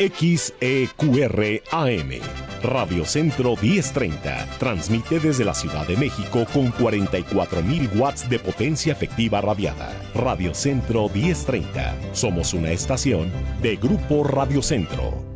XEQR-AM. Radio Centro 1030. Transmite desde la Ciudad de México con 44.000 watts de potencia efectiva radiada. Radio Centro 1030. Somos una estación de Grupo Radio Centro.